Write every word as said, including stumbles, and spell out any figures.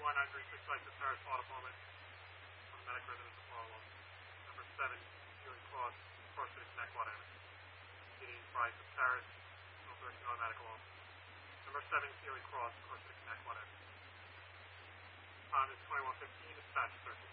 one nine three six site to Paris Law Department on the medic residence of Harlem. Number seven, Healy Cross, Cross City Connect, Water Avenue. C D Price of Paris, no thirteen automatic alarm. Number seven, Healy Cross, Cross City Connect, Water Avenue. Time is twenty-one fifteen, dispatch thirteen.